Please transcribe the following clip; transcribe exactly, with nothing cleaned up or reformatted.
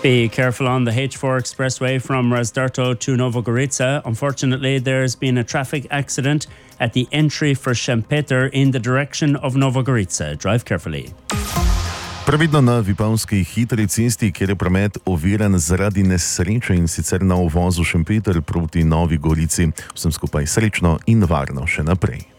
Be careful on the H four expressway from Razdarto to Novogorica. Unfortunately, there's been a traffic accident at the entry for Šempeter in the direction of Novogorica. Drive carefully. Previdno na Vipavski hitri cesti, kjer je promet oviran zaradi nesreče in sicer na uvozu Šempeter proti Novi Gorici. Vsem skupaj srečno in varno še naprej.